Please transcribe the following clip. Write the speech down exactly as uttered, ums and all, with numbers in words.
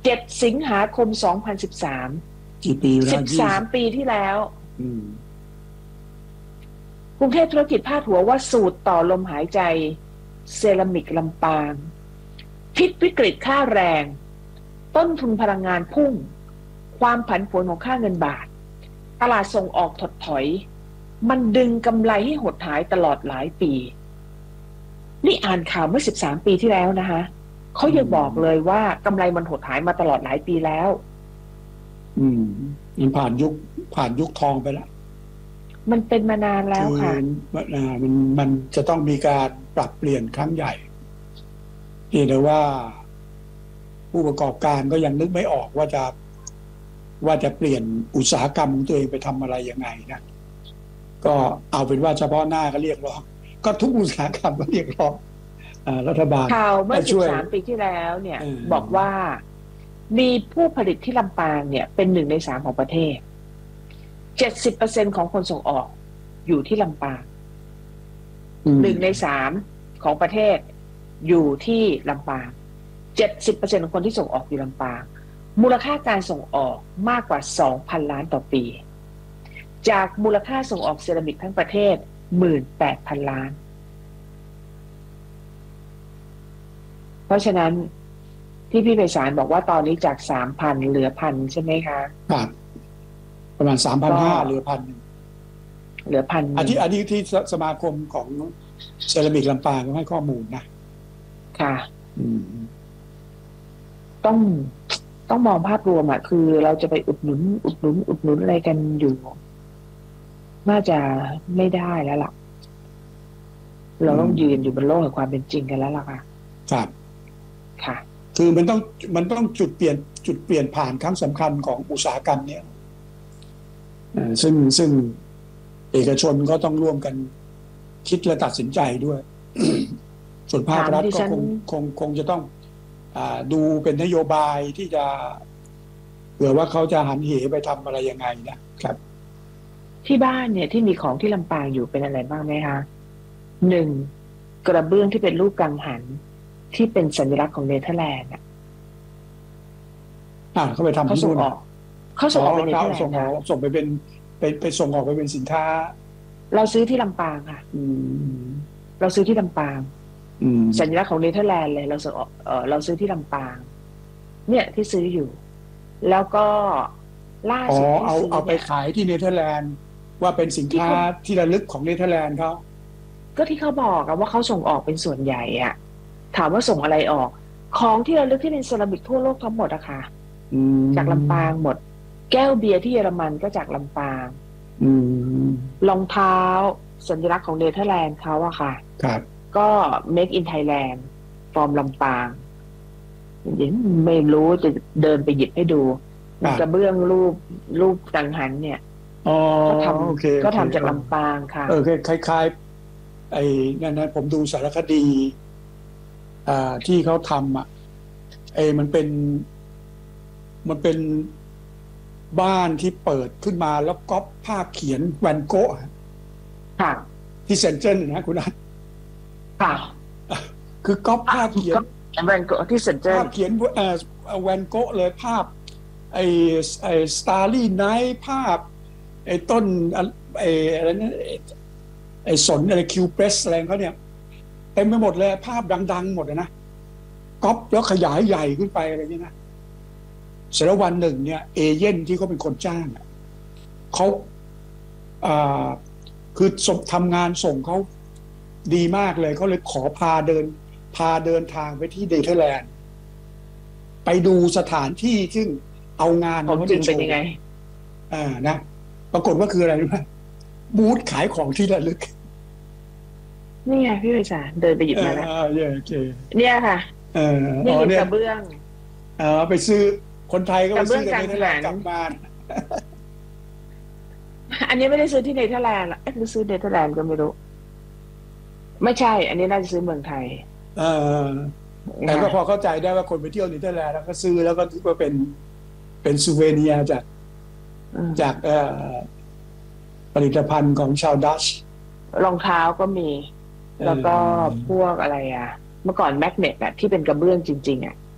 จ็ดสิงหาคมสองพันสิบสามกี่ปีแล้วสิบสามปีที่แล้วอืมกรุงเทพธุรกิจพาดหัวว่าสูตรต่อลมหายใจเซรามิกลำปางพิษวิกฤตค่าแรงต้นทุนพลังงานพุ่งความผันผวนของค่าเงินบาทตลาดส่งออกถดถอยมันดึงกำไรให้หดหายตลอดหลายปีนี่อ่านข่าวเมื่อสิบสามปีที่แล้วนะคะเขายังบอกเลยว่ากำไรมันหดหายมาตลอดหลายปีแล้วอืมมันผ่านยุคผ่านยุคทองไปแล้วมันเป็นมานานแล้วค่ะมันมันมันจะต้องมีการปรับเปลี่ยนครั้งใหญ่ที่แต่ว่าผู้ประกอบการก็ยังนึกไม่ออกว่าจะว่าจะเปลี่ยนอุตสาหกรรมของตัวเองไปทำอะไรยังไงนะก็เอาเป็นว่าเฉพาะหน้าก็เรียกร้องก็ทุกอุตสาหกรรมก็เรียกร้องรัฐบาลข่าวเมื่อสิบสามปีที่แล้วเนี่ยบอกว่ามีผู้ผลิตที่ลำปางเนี่ยเป็นหนึ่งในสามของประเทศเจ็ดสิบเปอร์เซ็นของคนส่งออกอยู่ที่ลำปางหนึ่งในสามของประเทศอยู่ที่ลำปางเจ็ดสิบเปอร์เซ็นของคนที่ส่งออกอยู่ลำปางมูลค่าการส่งออกมากกว่าสองพันล้านต่อปีจากมูลค่าส่งออกเซรามิกทั้งประเทศหมื่นแปดพันล้านเพราะฉะนั้นที่พี่ไพศาลบอกว่าตอนนี้จากสามพันเหลือพันใช่ไหมคะครับประมาณสามพันห้าเหลือพันเหลือพันอันที่อันที่ที่สมาคมของเซรามิกลำปางให้ข้อมูลนะค่ะต้องต้องมองภาพรวมอ่ะคือเราจะไปอุดหนุนอุดหนุนอุดหนุนอะไรกันอยู่น่าจะไม่ได้แล้วล่ะเราต้องยืนอยู่บนโลกแห่งความเป็นจริงกันแล้วล่ะค่ะครับค่ะคือมันต้องมันต้องจุดเปลี่ยนจุดเปลี่ยนผ่านครั้งสำคัญของอุตสาหกรรมเนี้ยซึ่งซึ่งเอกชนก็ต้องร่วมกันคิดและตัดสินใจด้วย ส่วนภาครัฐก็คงคงคงจะต้องดูเป็นนโยบายที่จะเผื่อว่าเขาจะหันเหไปทำอะไรยังไงนะครับที่บ้านเนี่ยที่มีของที่ลำปางอยู่เป็นอะไรบ้างไหมคะหนึ่งกระเบื้องที่เป็นรูปกังหันที่เป็นสัญลักษณ์ของเนเธอร์แลนด์อ่ะเขาไปทำเขาส่งออกเขาส่งออกไปเนเธอร์แลนด์ส่งออกส่งไปเป็นไปไปส่งออกไปเป็นสินค้าเราซื้อที่ลำปางค่ะเราซื้อที่ลำปางสัญลักษณ์ของเนเธอร์แลนด์เลยเราส่งออกเออเราซื้อที่ลำปางเนี่ยที่ซื้ออยู่แล้วก็ล่าสุดที่ซื้อเอาเอาไปขายที่เนเธอร์แลนด์ว่าเป็นสินค้าที่ระลึกของเนเธอร์แลนด์เขาก็ที่เขาบอกอะว่าเขาส่งออกเป็นส่วนใหญ่อะถามว่าส่งอะไรออกของที่ระลึกที่เป็นเซรามิกทั่วโลกทั้งหมดอะค่ะจากลำปางหมดแก้วเบียร์ที่เยอรมันก็จากลำปางรองเท้าสัญลักษณ์ของเนเธอร์แลนด์เขาอะค่ะครับก็ Make in Thailand ฟอร์มลำปางยังไม่รู้จะเดินไปหยิบให้ดูกระเบื้องรูปรูปกังหันเนี่ยก็ทำก็ทำจากลำปางค่ะเออคล้ายๆไอ้นั่นนะผมดูสารคดีอ่าที่เขาทำอ่ะไอ้มันเป็นมันเป็นบ้านที่เปิดขึ้นมาแล้วก๊อปภาพเขียนแวนโก๊ะค่ะที่เซนเจอร์นะคุณนัทค่ะคือก๊อปภาพเขียนแวนโก๊ะที่เซนเจอร์ภาพเขียนเอ่อแวนโก๊ะเลยภาพไอ้ไอ้สตาร์ลี่ไนท์ภาพไอ้ต้นไอ้อะไรนั่นไอ้สนอะไรคิวเพรสอะไรเขาเนี่ยเต็มไปหมดเลยภาพดังๆหมดนะก๊อปแล้วขยายใหญ่ขึ้นไปอะไรเงี้ยนะเสร็จแล้ววันหนึ่งเนี่ยเอเย่นที่เขาเป็นคนจ้างเขาอ่าคือทำงานส่งเขาดีมากเลยเขาเลยขอพาเดินพาเดินทางไปที่เนเธอร์แลนด์ไปดูสถานที่ซึ่งเอางานของจริงเป็นยังไงอ่านะปรากฏว่าคืออะไรรู้ไหมบูธขายของที่ระลึกนี่ไงพี่วิชาเดินไปหยิบมาแล้วเนี่ยค่ะเออนี่คือกระเบื้องเออไปซื้อคนไทยก็ไปซื้อกันในเนเธอร์แลนด์กลับมาอันนี้ไม่ได้ซื้อที่เนเธอร์แลนด์เอ๊ะหรือซื้อเนเธอร์แลนด์ก็ไม่รู้ไม่ใช่อันนี้น่าจะซื้อเมืองไทยเออแต่ก็พอเข้าใจได้ว่าคนไปเที่ยวเนเธอร์แลนด์แล้วก็ซื้อแล้วก็ถือว่าเป็นเป็นซูเวเนียร์จากจากผลิตภัณฑ์ของชาวดัชรองเท้าก็มีแล้วก็พวกอะไรอ่ะเมื่อก่อนแมกเนตอะที่เป็นกระเบื้องจริงๆอ่ะ